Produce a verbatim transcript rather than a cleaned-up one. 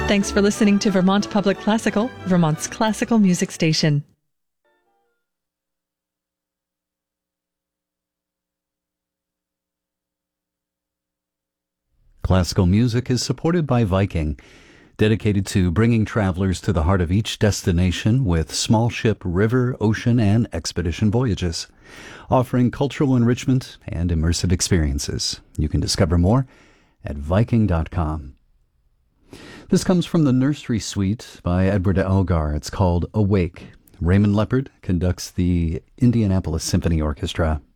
Thanks for listening to Vermont Public Classical, Vermont's classical music station. Classical music is supported by Viking, dedicated to bringing travelers to the heart of each destination with small ship, river, ocean, and expedition voyages, offering cultural enrichment and immersive experiences. You can discover more at viking dot com. This comes from the Nursery Suite by Edward Elgar. It's called Awake. Raymond Leppard conducts the Indianapolis Symphony Orchestra.